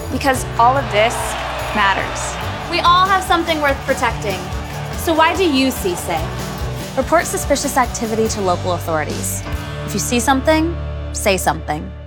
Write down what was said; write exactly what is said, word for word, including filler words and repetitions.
Because all of this matters. We all have something worth protecting. So why do you see say? Report suspicious activity to local authorities. If you see something, say something.